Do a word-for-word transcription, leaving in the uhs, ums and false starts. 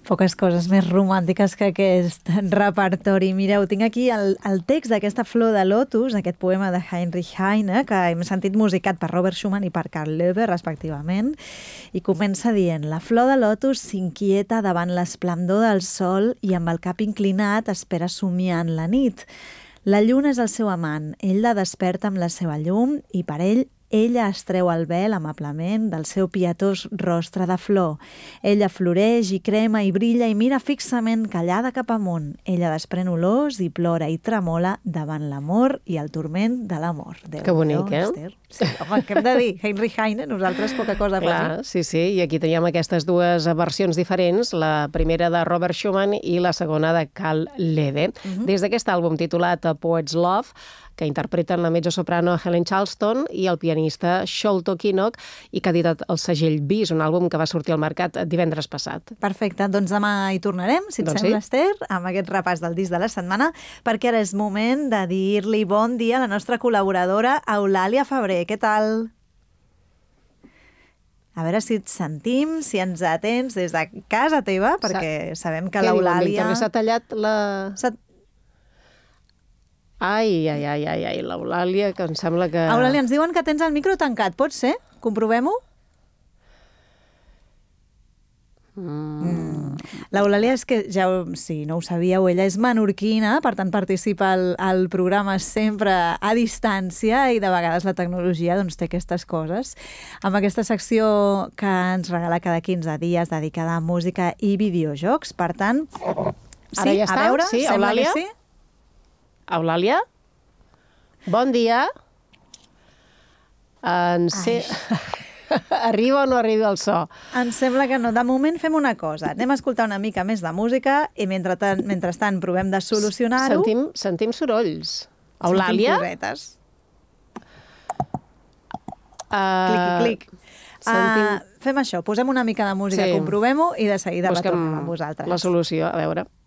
Poques coses més romàntiques que aquest repertori. Mireu, tinc aquí el, el text d'aquesta Flor de lotus, aquest poema de Heinrich Heine, que hem sentit musicat per Robert Schumann i per Karl Löwe, respectivament, i comença dient: la flor de lotus s'inquieta davant l'esplendor del sol i amb el cap inclinat espera somiant la nit. La lluna és el seu amant, ell la desperta amb la seva llum i per ell ella es treu el vel amablement del seu pietós rostre de flor. Ella floreix i crema i brilla i mira fixament callada cap amunt. Ella desprèn olors i plora i tremola davant l'amor i el turment de l'amor. Que bonic, eh? Esther. Sí, home, què hem de dir? Heinrich Heine, nosaltres poca cosa. Clar, sí, sí, i aquí teníem aquestes dues versions diferents, la primera de Robert Schumann i la segona de Karl Löwe. Uh-huh. Des d'aquest àlbum titulat A Poet's Love, que interpreten la mezzosoprano Helen Charleston i el pianista Sholto Kinnock, i que ha editat el segell Bis, un àlbum que va sortir al mercat divendres passat. Perfecte, doncs demà hi tornarem, si et doncs sembla, sí. Esther, amb aquest repàs del disc de la setmana, perquè ara és moment de dir-li bon dia a la nostra col·laboradora Eulàlia Febrer. Què tal? A veure si et sentim, si ens atens des de casa teva, perquè sabem que l'Eulàlia... Què diuen, s'ha tallat la... S'ha... Ai, ai, ai, ai, ai, l'Eulàlia, que em sembla que... Eulàlia, ens diuen que tens el micro tancat, pot ser? Comprovem-ho? Mm. Mm. L'Eulàlia és que, ja si no ho sabíeu, ella és menorquina, per tant participa al, al programa sempre a distància i de vegades la tecnologia doncs, té aquestes coses. Amb aquesta secció que ens regala cada quinze dies dedicada a música i videojocs, per tant... Sí, ara ja està? A veure, sí, sembla Eulàlia? que sí. Eulàlia? Bon dia. En sé... Arriba o no arriba el so? Em sembla que no. De moment fem una cosa. Anem a escoltar una mica més de música i mentrestant, mentrestant provem de solucionar-ho. Sentim, sentim sorolls. Eulàlia? Sentim cosetes. Uh, Clic, clic. sentim... Uh, fem això, posem una mica de música, sí. comprovem-ho i de seguida Busquem retornem amb vosaltres. la solució, a veure.